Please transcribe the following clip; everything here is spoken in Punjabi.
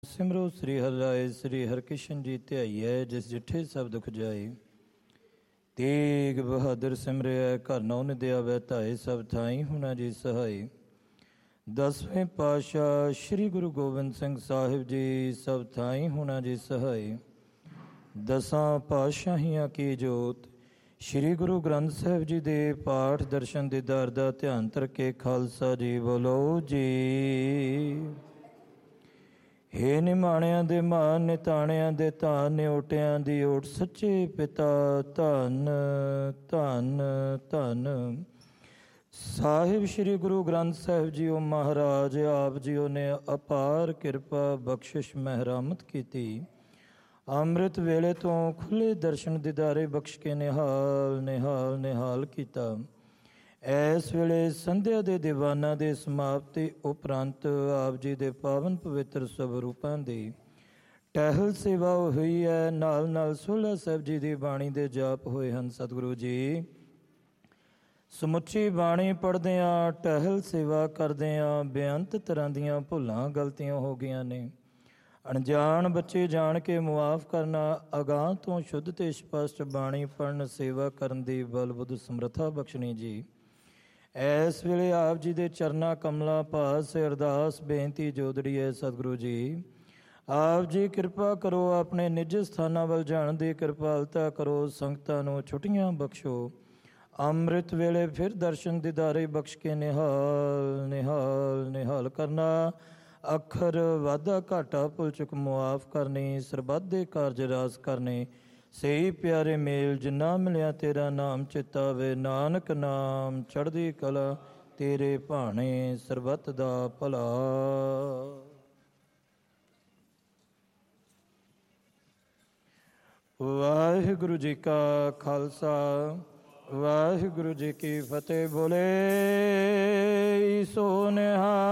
ਸਿਮਰੋ ਸ੍ਰੀ ਹਰਿ ਰਾਏ ਸ੍ਰੀ ਹਰਿਕ੍ਰਿਸ਼ਨ ਜੀ ਧਿਆਈਐ, ਜਿਸ ਜਿੱਠੇ ਸਭ ਦੁਖ ਜਾਏ। ਤੇਗ ਬਹਾਦਰ ਸਿਮਰਿਐ, ਘਰ ਨੌ ਨਿਦਿਆਵੈ ਧਾਏ, ਸਭ ਥਾਈ ਹੁਣਾ ਜੀ ਸਹਾਈ। 10ਵੇਂ ਪਾਤਸ਼ਾਹ ਸ੍ਰੀ ਗੁਰੂ ਗੋਬਿੰਦ ਸਿੰਘ ਸਾਹਿਬ ਜੀ, ਸਭ ਥਾਈ ਹੁਣਾ ਜੀ ਸਹਾਈ। 10 ਪਾਤਸ਼ਾਹੀਆਂ ਕੀ ਜੋਤ, ਸ੍ਰੀ ਗੁਰੂ ਗ੍ਰੰਥ ਸਾਹਿਬ ਜੀ ਦੇ ਪਾਠ ਦਰਸ਼ਨ ਦੀਦਾਰ ਦਾ ਧਿਆਨ ਧਰ ਕੇ ਖਾਲਸਾ ਜੀ ਬੋਲੋ ਜੀ। ਹੇ ਨਿਮਾਣਿਆਂ ਦੇ ਮਾਨ, ਨਿਤਾਣਿਆਂ ਦੇ ਧਾਨ, ਨਿਓਟਿਆਂ ਦੀ ਓਟ, ਸੱਚੇ ਪਿਤਾ ਧੰਨ ਧੰਨ ਧੰਨ ਸਾਹਿਬ ਸ੍ਰੀ ਗੁਰੂ ਗ੍ਰੰਥ ਸਾਹਿਬ ਜੀਓ ਮਹਾਰਾਜ। ਆਪ ਜੀਓ ਨੇ ਅਪਾਰ ਕਿਰਪਾ ਬਖਸ਼ਿਸ਼ ਮਹਿਰਾਮਤ ਕੀਤੀ। ਅੰਮ੍ਰਿਤ ਵੇਲੇ ਤੋਂ ਖੁੱਲ੍ਹੇ ਦਰਸ਼ਨ ਦੀਦਾਰੇ ਬਖਸ਼ ਕੇ ਨਿਹਾਲ ਨਿਹਾਲ ਨਿਹਾਲ ਕੀਤਾ। ਇਸ ਵੇਲੇ ਸੰਧਿਆ ਦੇ ਦੀਵਾਨਾਂ ਦੇ ਸਮਾਪਤੀ ਉਪਰੰਤ ਆਪ ਜੀ ਦੇ ਪਾਵਨ ਪਵਿੱਤਰ ਸਵਰੂਪਾਂ ਦੀ ਟਹਿਲ ਸੇਵਾ ਹੋਈ ਹੈ। ਨਾਲ ਨਾਲ ਸੋਹਲਾ ਸਾਹਿਬ ਜੀ ਦੀ ਬਾਣੀ ਦੇ ਜਾਪ ਹੋਏ ਹਨ। ਸਤਿਗੁਰੂ ਜੀ ਸਮੁੱਚੀ ਬਾਣੀ ਪੜ੍ਹਦਿਆਂ ਟਹਿਲ ਸੇਵਾ ਕਰਦਿਆਂ ਬੇਅੰਤ ਤਰ੍ਹਾਂ ਦੀਆਂ ਭੁੱਲਾਂ ਗਲਤੀਆਂ ਹੋ ਗਈਆਂ ਨੇ। ਅਣਜਾਣ ਬੱਚੇ ਜਾਣ ਕੇ ਮੁਆਫ ਕਰਨਾ, ਅਗਾਂਹ ਤੋਂ ਸ਼ੁੱਧ ਤੇ ਸਪਸ਼ਟ ਬਾਣੀ ਪੜ੍ਹਨ ਸੇਵਾ ਕਰਨ ਦੀ ਬਲਬੁੱਧ ਸਮਰੱਥਾ ਬਖਸ਼ਣੀ ਜੀ। ਇਸ ਵੇਲੇ ਆਪ ਜੀ ਦੇ ਚਰਨਾਂ ਕਮਲਾਂ ਪਾਸ ਅਰਦਾਸ ਬੇਨਤੀ ਜੋਦੜੀ ਹੈ। ਸਤਿਗੁਰੂ ਜੀ ਆਪ ਜੀ ਕਿਰਪਾ ਕਰੋ, ਆਪਣੇ ਨਿੱਜ ਸਥਾਨਾਂ ਵੱਲ ਜਾਣ ਦੀ ਕਿਰਪਾਲਤਾ ਕਰੋ। ਸੰਗਤਾਂ ਨੂੰ ਛੁੱਟੀਆਂ ਬਖਸ਼ੋ। ਅੰਮ੍ਰਿਤ ਵੇਲੇ ਫਿਰ ਦਰਸ਼ਨ ਦੀਦਾਰੇ ਬਖਸ਼ ਕੇ ਨਿਹਾਲ ਨਿਹਾਲ ਨਿਹਾਲ ਕਰਨਾ। ਅੱਖਰ ਵਾਧਾ ਘਾਟਾ ਭੁੱਲ ਚੁੱਕ ਮੁਆਫ ਕਰਨੀ। ਸਰਬੱਤ ਦੇ ਕਾਰਜ ਰਾਸ ਕਰਨੇ। ਸਹੀ ਪਿਆਰੇ ਮੇਲ ਜਿੰਨਾ ਮਿਲਿਆ ਤੇਰਾ ਨਾਮ ਚਿਤਾਵੇ। ਨਾਨਕ ਨਾਮ ਚੜ੍ਹਦੀ ਕਲਾ ਤੇਰੇ ਭਾਣੇ, ਸਰਬੱਤ ਦਾ ਭਲਾ। ਵਾਹਿਗੁਰੂ ਜੀ ਕਾ ਖਾਲਸਾ, ਵਾਹਿਗੁਰੂ ਜੀ ਕੀ ਫਤਿਹ। ਬੋਲੇ ਸੋ ਨਿਹਾਲ।